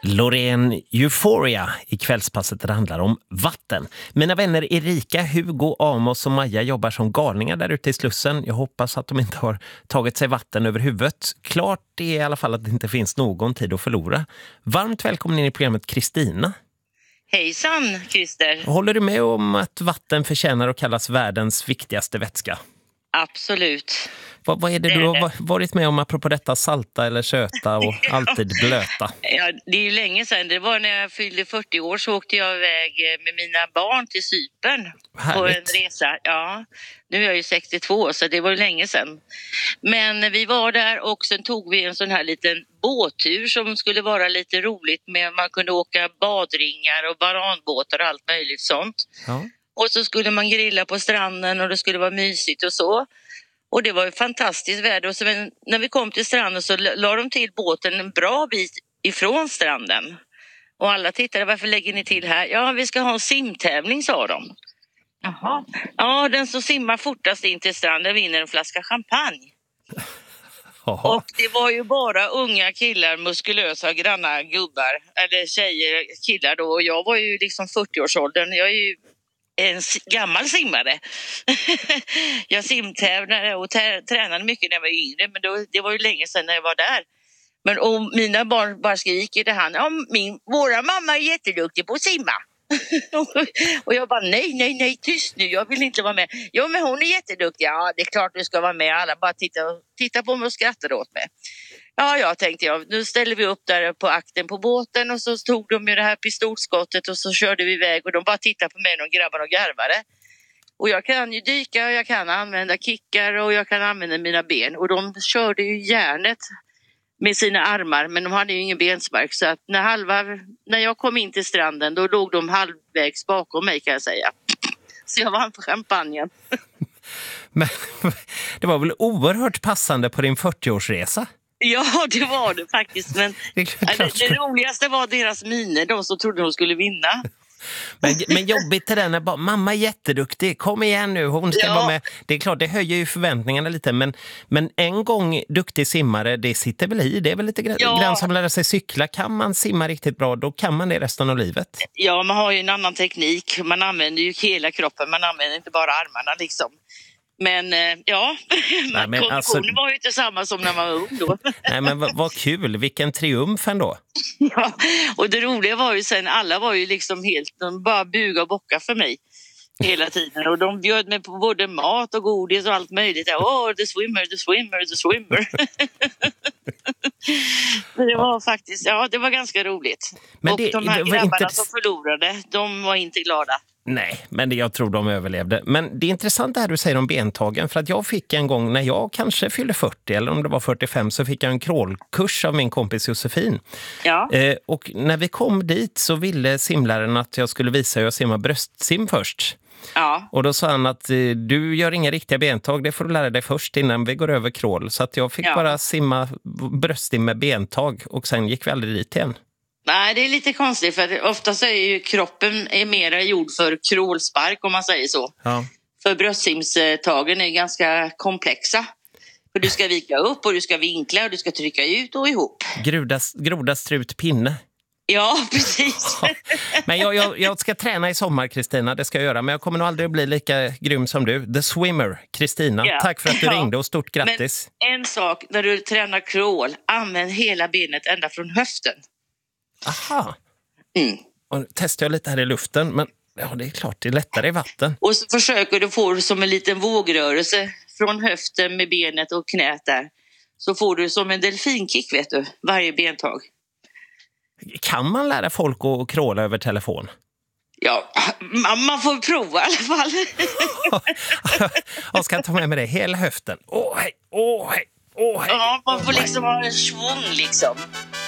Loreen Euphoria i kvällspasset där det handlar om vatten. Mina vänner Erika, Hugo, Amos och Maja jobbar som galningar där ute i Slussen. Jag hoppas att de inte har tagit sig vatten över huvudet. Klart är i alla fall att det inte finns någon tid att förlora. Varmt välkommen in i programmet Kristina. Hejsan, Christer. Håller du med om att vatten förtjänar att kallas världens viktigaste vätska? Absolut. Vad är det du har varit med om apropå detta, salta eller söta och alltid blöta? Ja, det är ju länge sedan. Det var när jag fyllde 40 år så åkte jag iväg med mina barn till Cypern. Härligt. På en resa. Ja, nu är jag ju 62 så det var ju länge sedan. Men vi var där och sen tog vi en sån här liten båttur som skulle vara lite roligt med. Man kunde åka badringar och bananbåtar och allt möjligt sånt. Ja. Och så skulle man grilla på stranden och det skulle vara mysigt och så. Och det var ju fantastiskt väder. Och så när vi kom till stranden så la de till båten en bra bit ifrån stranden. Och alla tittade, varför lägger ni till här? Ja, vi ska ha en simtävling, sa de. Jaha. Ja, den som simmar fortast in till stranden vinner en flaska champagne. Jaha. Och det var ju bara unga killar, muskulösa, granna gubbar. Eller tjejer, killar då. Och jag var ju liksom 40-årsåldern. Jag är ju en gammal simmare. Jag simtävlade och tränade mycket när jag var yngre, men det var ju länge sedan när jag var där. Men och mina barn bara skriker till han, ja, våra mamma är jätteduktig på att simma. Och jag bara, nej, tyst nu, jag vill inte vara med. Ja, men hon är jätteduktig. Ja, det är klart du ska vara med. Alla bara titta på mig och skrattade åt mig. Ja, tänkte jag. Nu ställer vi upp där på akten på båten och så tog de ju det här pistolskottet och så körde vi iväg och de bara tittade på mig, de grabbarna och garvade. Och jag kan ju dyka och jag kan använda kickar och jag kan använda mina ben. Och de körde ju järnet med sina armar, men de hade ju ingen benspark. Så att när jag kom in till stranden, då låg de halvvägs bakom mig, kan jag säga. Så jag vann på champagnen. Men det var väl oerhört passande på din 40-årsresa? Ja, det var det faktiskt. Men det roligaste var deras miner, de som trodde de skulle vinna. Men jobbigt är det när bara, mamma är jätteduktig, kom igen nu, hon ska vara med. Det är klart, det höjer ju förväntningarna lite, men en gång duktig simmare, det sitter väl i, det är väl lite grann som lära sig cykla. Kan man simma riktigt bra, då kan man det resten av livet. Ja, man har ju en annan teknik, man använder ju hela kroppen, man använder inte bara armarna liksom. Men konditionen var ju inte samma som när man var ung då. Nej, men vad kul, vilken triumf ändå. Ja, och det roliga var ju sen, alla var ju liksom de bara buga och bocka för mig hela tiden. Och de bjöd mig på både mat och godis och allt möjligt. The swimmer. Det var faktiskt, det var ganska roligt. Men och de här grabbarna som förlorade, de var inte glada. Nej, men jag tror de överlevde. Men det är intressant det här du säger om bentagen. För att jag fick en gång när jag kanske fyllde 40 eller om det var 45 så fick jag en crawlkurs av min kompis Josefin. Ja. Och när vi kom dit så ville simläraren att jag skulle visa hur jag simmar bröstsim först. Ja. Och då sa han att du gör inga riktiga bentag, det får du lära dig först innan vi går över crawl. Så att jag fick bara simma bröstsim med bentag och sen gick vi aldrig dit igen. Nej, det är lite konstigt för ofta så är ju kroppen mera gjord för crawlspark om man säger så. Ja. För bröstsimstagen är ganska komplexa. För du ska vika upp och du ska vinkla och du ska trycka ut och ihop. Groda strut pinne. Ja, precis. Men jag ska träna i sommar, Kristina, det ska jag göra. Men jag kommer nog aldrig bli lika grym som du. The Swimmer, Kristina. Ja. Tack för att du ringde och stort grattis. Men en sak, när du tränar crawl, använd hela benet ända från höften. Aha. Och testar jag lite här i luften, men det är klart, det är lättare i vatten. Och så försöker du få som en liten vågrörelse från höften med benet och knät där. Så får du som en delfinkick, vet du, varje bentag. Kan man lära folk att crawla över telefon? Ja, man får prova i alla fall. Jag ska ta med mig det hela höften. Åh hej. Ja, man får liksom ha en svung liksom.